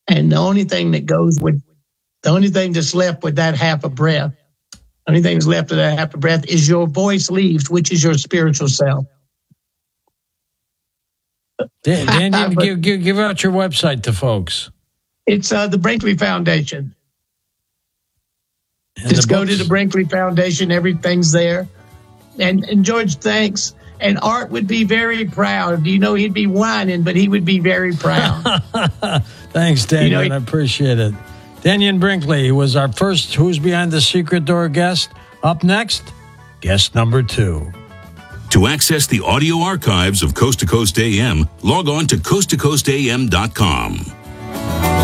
And the only thing that's left with that half a breath, only thing that's left of that half a breath is your voice leaves, which is your spiritual self. Dan, give out your website to folks. It's the Brinkley Foundation. Just go to the Brinkley Foundation. Everything's there. And George, thanks. And Art would be very proud. He'd be whining, but he would be very proud. Thanks, Daniel. I appreciate it. Daniel Brinkley was our first Who's Behind the Secret Door guest. Up next, guest number 2. To access the audio archives of Coast to Coast AM, log on to coasttocoastam.com.